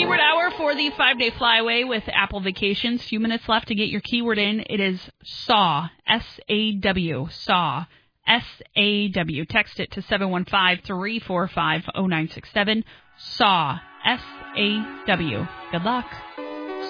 Keyword hour for the 5-day flyaway with Apple Vacations. Few minutes left to get your keyword in. It is SAW, S-A-W, SAW, S-A-W. Text it to 715-345-0967. SAW, S-A-W. Good luck.